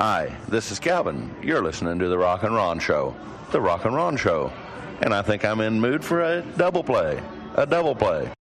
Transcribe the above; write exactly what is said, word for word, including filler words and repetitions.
Hi, this is Calvin. You're listening to The Rock and Ron Show. The Rock and Ron Show. And I think I'm in mood for a double play. A double play.